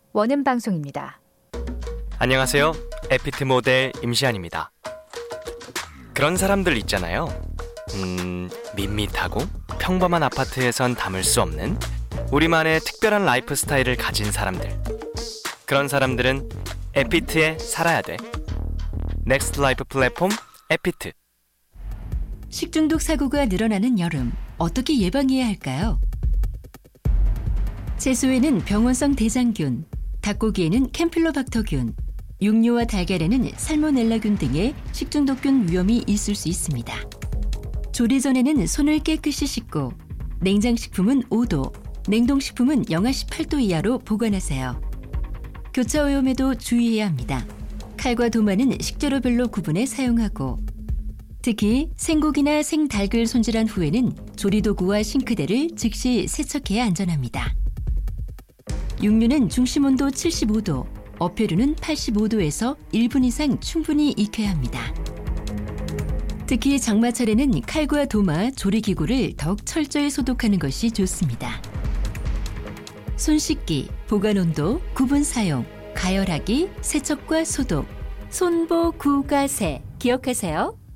원음 방송입니다. 안녕하세요. 에피트 모델 임시안입니다. 그런 사람들 있잖아요. 밋밋하고 평범한 아파트에선 담을 수 없는 우리만의 특별한 라이프 스타일을 가진 사람들. 그런 사람들은 에피트에 살아야 돼. 넥스트 라이프 플랫폼 에피트. 식중독 사고가 늘어나는 여름, 어떻게 예방해야 할까요? 채소에는 병원성 대장균, 닭고기에는 캠필로박터균, 육류와 달걀에는 살모넬라균 등의 식중독균 위험이 있을 수 있습니다. 조리 전에는 손을 깨끗이 씻고 냉장식품은 5도, 냉동식품은 영하 18도 이하로 보관하세요. 교차 오염에도 주의해야 합니다. 칼과 도마는 식재료별로 구분해 사용하고 특히 생고기나 생닭을 손질한 후에는 조리도구와 싱크대를 즉시 세척해야 안전합니다. 육류는 중심온도 75도, 어패류는 85도에서 1분 이상 충분히 익혀야 합니다. 특히 장마철에는 칼과 도마, 조리기구를 더욱 철저히 소독하는 것이 좋습니다. 손 씻기, 보관온도, 구분 사용, 가열하기, 세척과 소독, 손보구가세 기억하세요.